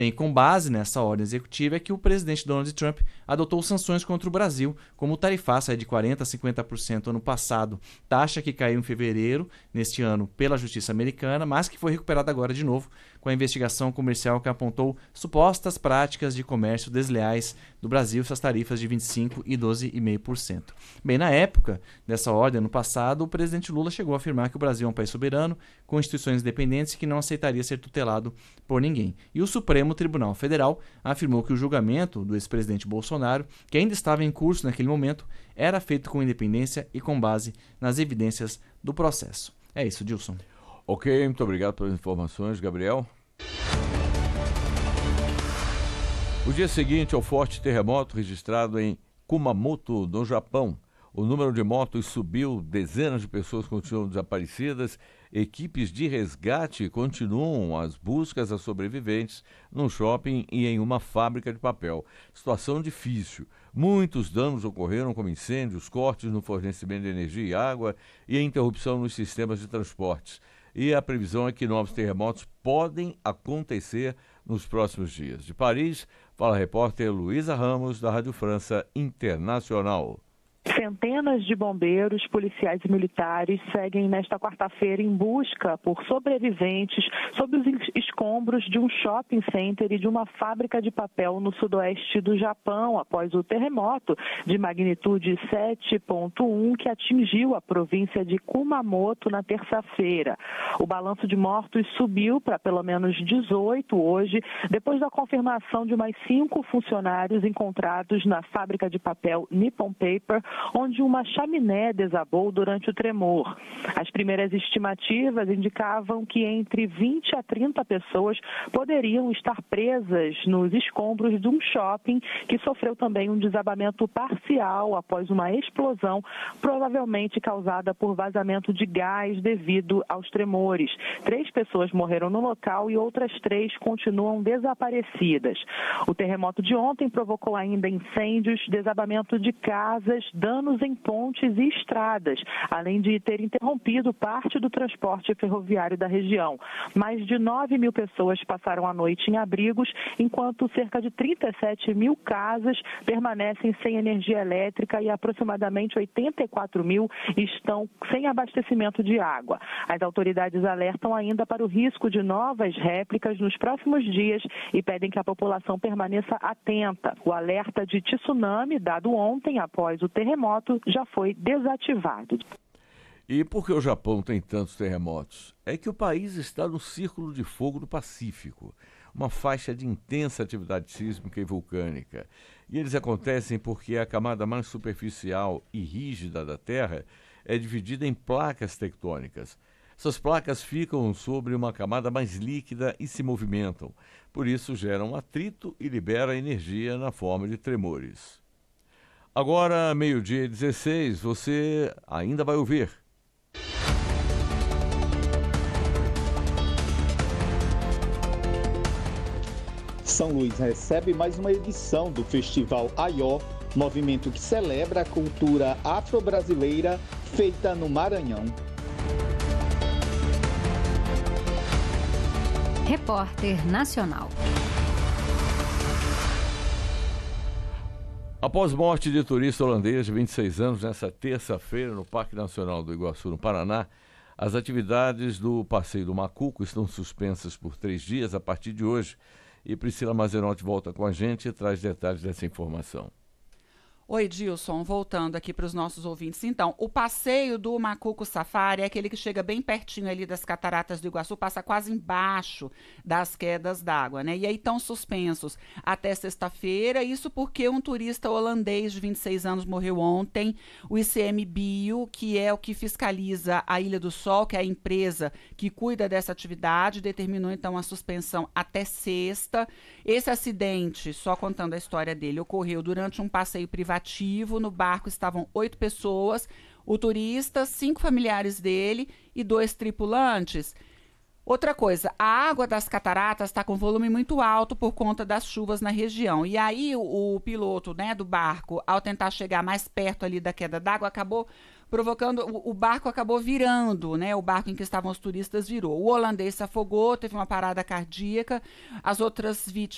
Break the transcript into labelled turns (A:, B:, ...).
A: Com base nessa ordem executiva é que o presidente Donald Trump adotou sanções contra o Brasil, como tarifaça de 40% a 50% ano passado, taxa que caiu em fevereiro neste ano pela justiça americana, mas que foi recuperada agora de novo com a investigação comercial que apontou supostas práticas de comércio desleais do Brasil, essas tarifas de 25% e 12,5%. Bem, na época dessa ordem, ano passado, o presidente Lula chegou a afirmar que o Brasil é um país soberano, com instituições independentes e que não aceitaria ser tutelado por ninguém. E o Supremo Tribunal Federal afirmou que o julgamento do ex-presidente Bolsonaro, que ainda estava em curso naquele momento, era feito com independência e com base nas evidências do processo. É isso, Dilson.
B: Ok, muito obrigado pelas informações, Gabriel. O dia seguinte ao forte terremoto registrado em Kumamoto, no Japão, o número de mortos subiu, dezenas de pessoas continuam desaparecidas, equipes de resgate continuam as buscas a sobreviventes num shopping e em uma fábrica de papel. Situação difícil. Muitos danos ocorreram, como incêndios, cortes no fornecimento de energia e água e a interrupção nos sistemas de transportes. E a previsão é que novos terremotos podem acontecer nos próximos dias. De Paris, fala a repórter Luísa Ramos, da Rádio França Internacional.
C: Centenas de bombeiros, policiais e militares seguem nesta quarta-feira em busca por sobreviventes sob os escombros de um shopping center e de uma fábrica de papel no sudoeste do Japão, após o terremoto de magnitude 7,1 que atingiu a província de Kumamoto na terça-feira. O balanço de mortos subiu para pelo menos 18 hoje, depois da confirmação de mais 5 funcionários encontrados na fábrica de papel Nippon Paper, onde uma chaminé desabou durante o tremor. As primeiras estimativas indicavam que entre 20 a 30 pessoas poderiam estar presas nos escombros de um shopping que sofreu também um desabamento parcial após uma explosão, provavelmente causada por vazamento de gás devido aos tremores. 3 pessoas morreram no local e outras 3 continuam desaparecidas. O terremoto de ontem provocou ainda incêndios, desabamento de casas, danos em pontes e estradas, além de ter interrompido parte do transporte ferroviário da região. Mais de 9 mil pessoas passaram a noite em abrigos, enquanto cerca de 37 mil casas permanecem sem energia elétrica e aproximadamente 84 mil estão sem abastecimento de água. As autoridades alertam ainda para o risco de novas réplicas nos próximos dias e pedem que a população permaneça atenta. O alerta de tsunami, dado ontem após o terremoto, já foi desativado.
B: E por que o Japão tem tantos terremotos? É que o país está no Círculo de Fogo do Pacífico, uma faixa de intensa atividade sísmica e vulcânica. E eles acontecem porque a camada mais superficial e rígida da Terra é dividida em placas tectônicas. Essas placas ficam sobre uma camada mais líquida e se movimentam. Por isso geram atrito e liberam energia na forma de tremores. Agora, 12:16, você ainda vai ouvir.
D: São Luís recebe mais uma edição do Festival Aió, movimento que celebra a cultura afro-brasileira feita no Maranhão.
E: Repórter Nacional.
B: Após morte de turista holandês de 26 anos, nessa terça-feira, no Parque Nacional do Iguaçu, no Paraná, as atividades do Passeio do Macuco estão suspensas por 3 dias a partir de hoje. E Priscila Mazerotti volta com a gente e traz detalhes dessa informação.
F: Oi, Dilson, voltando aqui para os nossos ouvintes. Então, o passeio do Macuco Safari é aquele que chega bem pertinho ali das Cataratas do Iguaçu, passa quase embaixo das quedas d'água, né? E aí estão suspensos até sexta-feira, isso porque um turista holandês de 26 anos morreu ontem. O ICMBio, que é o que fiscaliza a Ilha do Sol, que é a empresa que cuida dessa atividade, determinou então a suspensão até sexta. Esse acidente, só contando a história dele, ocorreu durante um passeio privativo. No barco estavam 8 pessoas, o turista, 5 familiares dele e 2 tripulantes. Outra coisa, a água das cataratas está com volume muito alto por conta das chuvas na região. E aí o piloto, né, do barco, ao tentar chegar mais perto ali da queda d'água, acabou provocando, o barco acabou virando, né? O barco em que estavam os turistas virou. O holandês se afogou, teve uma parada cardíaca. As outras vítimas